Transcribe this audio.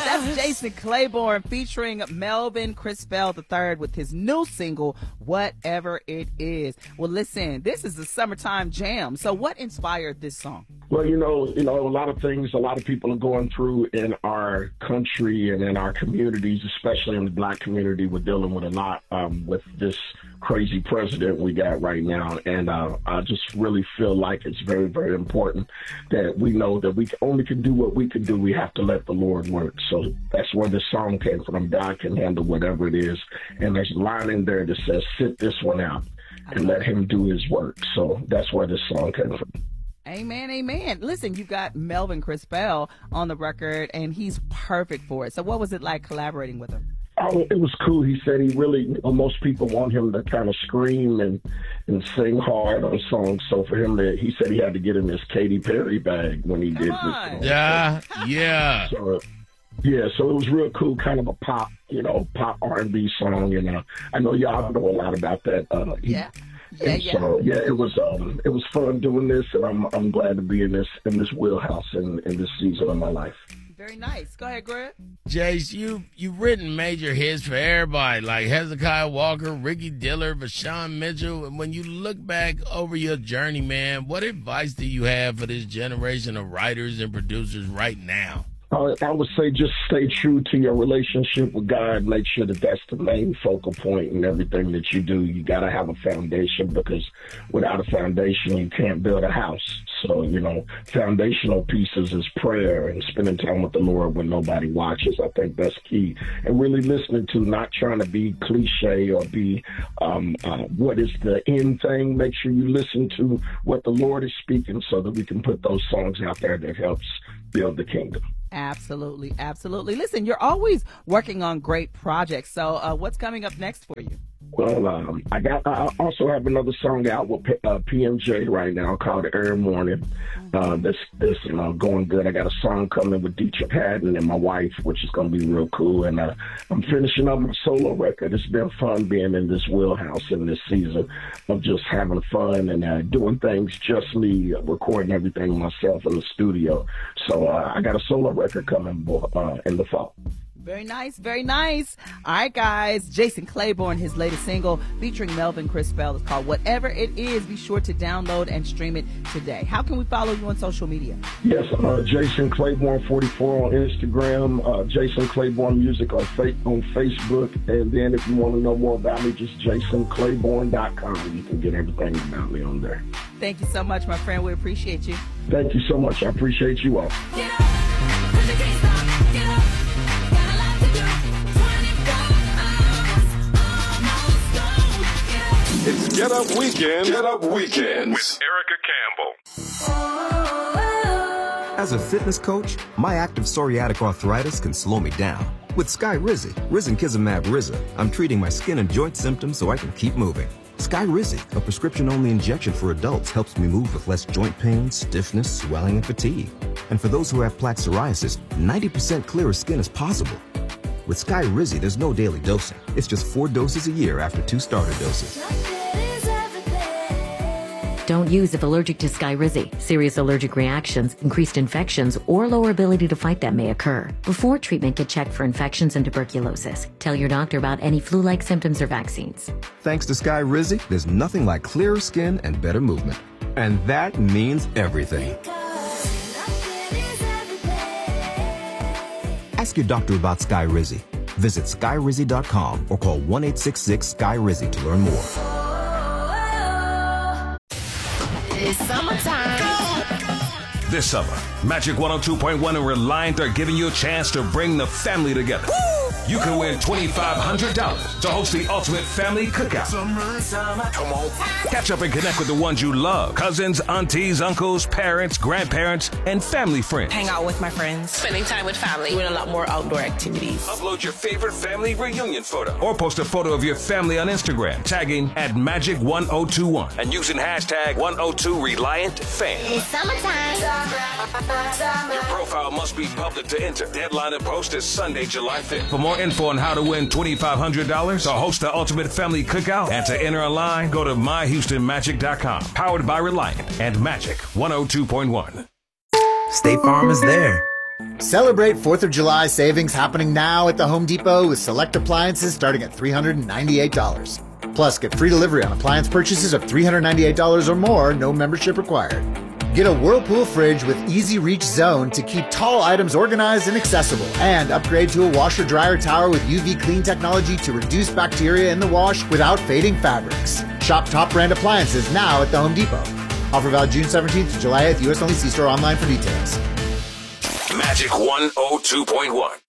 That's Jason Claiborne featuring Melvin Crispell III with his new single, Whatever It Is. Well, listen, this is a summertime jam. So what inspired this song? Well, you know, a lot of things a lot of people are going through in our country and in our communities, especially in the Black community. We're dealing with a lot with this crazy president we got right now. And I just really feel like it's very, very important that we know that we only can do what we can do. We have to let the Lord work. So that's where this song came from. God can handle whatever it is. And there's a line in there that says, sit this one out and let him do his work. So that's where this song came from. Amen, amen. Listen, you got Melvin Crispell on the record, and he's perfect for it. So what was it like collaborating with him? Oh, it was cool. He said he really, most people want him to kind of scream and sing hard on songs. So for him he said he had to get in his Katy Perry bag when he did this song. Yeah. So it was real cool, kind of a pop R&B song. And I know y'all know a lot about that. So it was fun doing this, and I'm glad to be in this wheelhouse in this season of my life. Very nice. Go ahead, Greg. Jace, you've written major hits for everybody like Hezekiah Walker, Ricky Dillard, Vashawn Mitchell. And when you look back over your journey, man, what advice do you have for this generation of writers and producers right now? I would say just stay true to your relationship with God. Make sure that that's the main focal point in everything that you do. You got to have a foundation, because without a foundation, you can't build a house. So, foundational pieces is prayer and spending time with the Lord when nobody watches. I think that's key. And really listening to, not trying to be cliche or be what is the end thing. Make sure you listen to what the Lord is speaking so that we can put those songs out there that helps build the kingdom. Absolutely, absolutely. Listen, you're always working on great projects. So what's coming up next for you? Well, I also have another song out with PMJ right now called Every Morning. This going good. I got a song coming with Dietrich Haddon and my wife, which is going to be real cool. And I'm finishing up my solo record. It's been fun being in this wheelhouse in this season of just having fun and doing things just me, recording everything myself in the studio. So I got a solo record coming in the fall. Very nice, very nice. All right, guys. Jason Claiborne, his latest single featuring Melvin Crispell is called Whatever It Is. Be sure to download and stream it today. How can we follow you on social media? Yes, Jason Claiborne 44 on Instagram, Jason Claiborne Music on Facebook. And then if you want to know more about me, just jasonclaiborne.com. You can get everything about me on there. Thank you so much, my friend. We appreciate you. Thank you so much. I appreciate you all. Get up, 'cause you can't stop. Get up. It's Get Up Weekend. Get Up Weekends with Erica Campbell. As a fitness coach, my active psoriatic arthritis can slow me down. With Skyrizi, risankizumab Riza, I'm treating my skin and joint symptoms so I can keep moving. Skyrizi, a prescription-only injection for adults, helps me move with less joint pain, stiffness, swelling, and fatigue. And for those who have plaque psoriasis, 90% clearer skin is possible. With Skyrizi, there's no daily dosing. It's just 4 doses a year after 2 starter doses. Don't use if allergic to Skyrizi. Serious allergic reactions, increased infections, or lower ability to fight them may occur. Before treatment, get checked for infections and tuberculosis. Tell your doctor about any flu-like symptoms or vaccines. Thanks to Skyrizi, there's nothing like clearer skin and better movement. And that means everything. Ask your doctor about Skyrizi. Visit Skyrizi.com or call 1-866-SKY-RIZI to learn more. It's summertime. This summer, Magic 102.1 and Reliant are giving you a chance to bring the family together. You can win $2,500 to host the ultimate family cookout. Come on. Catch up and connect with the ones you love. Cousins, aunties, uncles, parents, grandparents, and family friends. Hang out with my friends. Spending time with family. Doing a lot more outdoor activities. Upload your favorite family reunion photo. Or post a photo of your family on Instagram, tagging @Magic1021 and using hashtag 102ReliantFam. It's summertime. Your profile must be public to enter. Deadline to post is Sunday, July 5th. For more info on how to win $2,500 or host the ultimate family cookout and to enter online, go to myhoustonmagic.com. Powered by Reliant and Magic 102.1. State Farm is there. Celebrate 4th of July savings happening now at the Home Depot with select appliances starting at $398. Plus, get free delivery on appliance purchases of $398 or more, no membership required. Get a Whirlpool fridge with Easy Reach Zone to keep tall items organized and accessible. And upgrade to a washer-dryer tower with UV clean technology to reduce bacteria in the wash without fading fabrics. Shop top brand appliances now at the Home Depot. Offer valid June 17th to July 8th. U.S. only. See store online for details. Magic 102.1.